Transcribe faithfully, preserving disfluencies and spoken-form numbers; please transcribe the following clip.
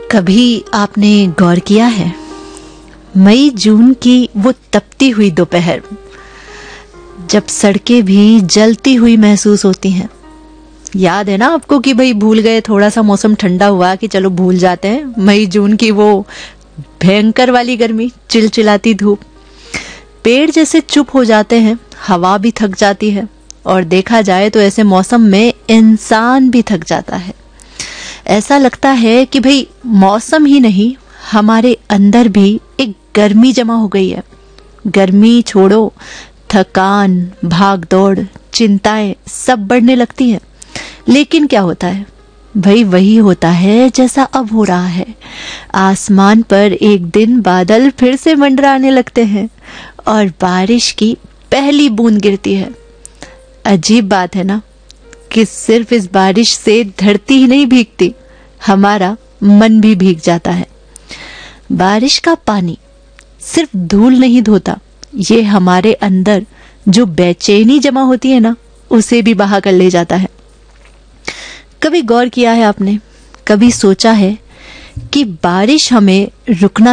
कभी आपने गौर किया है, मई जून की वो तपती हुई दोपहर, जब सड़कें भी जलती हुई महसूस होती हैं। याद है ना आपको कि भाई भूल गए, थोड़ा सा मौसम ठंडा हुआ कि चलो भूल जाते हैं। मई जून की वो भयंकर वाली गर्मी, चिलचिलाती धूप, पेड़ जैसे चुप हो जाते हैं, हवा भी थक जाती है, और देखा जाए तो ऐसे मौसम में इंसान भी थक जाता है। ऐसा लगता है कि भाई मौसम ही नहीं, हमारे अंदर भी एक गर्मी जमा हो गई है। गर्मी छोड़ो, थकान, भाग दौड़, चिंताएं सब बढ़ने लगती हैं। लेकिन क्या होता है भाई, वही होता है जैसा अब हो रहा है। आसमान पर एक दिन बादल फिर से मंडराने लगते हैं और बारिश की पहली बूंद गिरती है। अजीब बात है ना कि सिर्फ इस बारिश से धरती ही नहीं भीगती, हमारा मन भी भीग जाता है। बारिश का पानी सिर्फ धूल नहीं धोता, ये हमारे अंदर जो बेचैनी जमा होती है ना, उसे भी बहा कर ले जाता है। कभी गौर किया है आपने, कभी सोचा है कि बारिश हमें रुकना